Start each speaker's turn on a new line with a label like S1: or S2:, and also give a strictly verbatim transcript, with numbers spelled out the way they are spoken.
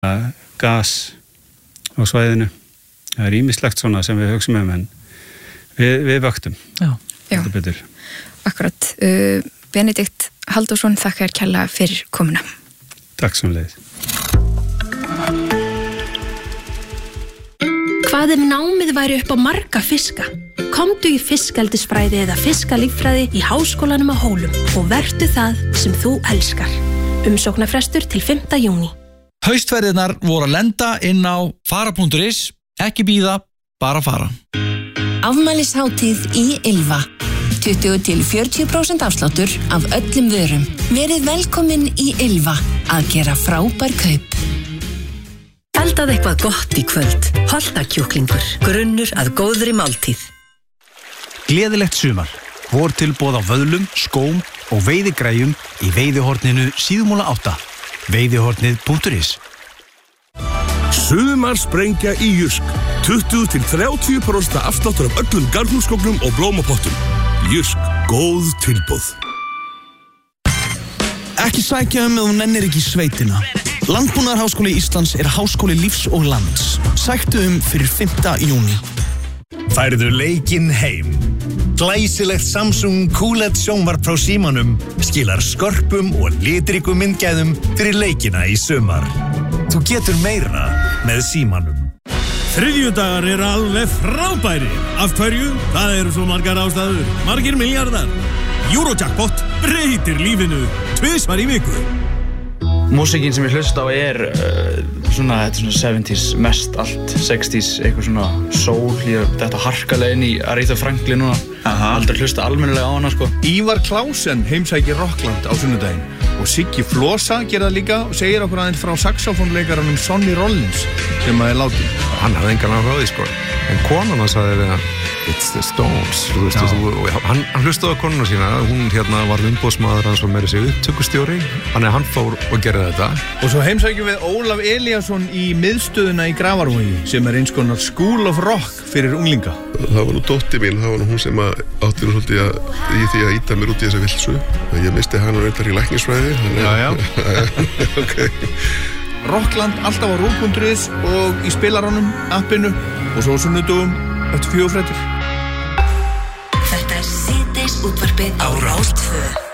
S1: gas á svæðinu. Það er ýmislegt svona sem við hugsum um en við, við vöktum.
S2: Já.
S3: Já.
S1: Betur.
S3: Akkurat. Uh, Benedikt Halldórsson, þakka þér kærlega fyrir komuna.
S1: Takk sem leiðis.
S4: Hvað ef námið væri upp á marga fiska? Komdu í fiskeldisfræði eða fiskalíffræði í Háskólanum á Hólum og vertu það sem þú elskar. Umsóknarfrestur til fimmta júní.
S5: Haustferðirnar voru að lenda inn á fara punktur is, ekki bíða, bara fara.
S6: Afmælishátíð í Ylva. tuttugu til fjörutíu prósent afsláttur af öllum vörum. Verið velkomin í Ylva að gera frábær kaup.
S7: Eldað eitthvað gott í kvöld. Holtakjúklingur, grunnur að góðri máltíð.
S8: Gleðilegt sumar. Vortilboð á vöðlum, skóm og veiðigræjum í veiðihorninu síðumúla átta. veiðihornið punktur is.
S9: Sumarsprengja í Jysk. tuttugu til þrjátíu prósent afsláttur af öllum garðhúsgögnum og blómapottum. Jysk, góð tilboð.
S10: Ekki sækja um ef þú nennir ekki í sveitina. Landbúnaðarháskóli Íslands er háskóli lífs og lands. Sæktu um fyrir fimmta júní.
S11: Færðu leikinn heim. Glæsilegt Samsung Q L E D sjónvarp frá Símanum skilar skörpum og litríkum myndgæðum fyrir leikina í sumar. Þú getur meira með Símanum.
S12: Þriðjudagar eru alveg frábæri. Af hverju? Það eru svo margar ástæður. Margir miljardar. Eurojackpot breytir lífinu tvisvar í viku.
S13: Músíkin sem ég hlusta á er uh, svona, þetta er svona seventies, mest allt, sexties, eitthvað svona soul, ég þetta harkalega inn í Aretha Franklin núna. Aha. Aldrei hlusta almennilega á hana, sko.
S14: Ívar Klausen heimsækir Rockland á sunnudaginn og Siggi Flosa gerir það líka og segir okkur aðeins frá saxofónleikaranum Sonny Rollins sem að er látinn.
S15: Hann hafði engan áhuga á því, sko. En konan hans sagði við hann, it's the Stones, þú veist, þú, og hann, hann hlustaði á konuna sína, hún hérna var umboðsmaður hans og meira sig upptökustjóri, þannig að hann fór og gerði þetta.
S14: Og svo heimsækjum við Ólaf Elíasson í miðstöðuna í Grafarvogi sem er eins konar School of Rock fyrir unglinga.
S16: Það var nú dóttir mín, það var nú hún sem að átti nú svolítið að, í því að íta mér út í þessa vilsu. Ég misti hann og reyndar í læknisfræði.
S14: Já, já.
S16: Ok.
S14: Rockland alltaf á rúv punktur is og í spilaranum, appinu og svo sunnudugum eftir fjögurfréttir.
S6: Þetta er síðdeis útvarpið á Rás tvö.